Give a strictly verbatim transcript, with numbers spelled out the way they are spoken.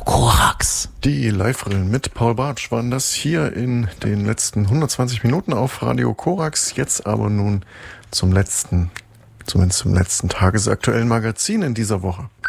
Korax. Die Live-Rillen mit Paul Bartsch waren das hier in den letzten hundertzwanzig Minuten auf Radio Korax. Jetzt aber nun zum letzten, zumindest zum letzten tagesaktuellen Magazin in dieser Woche.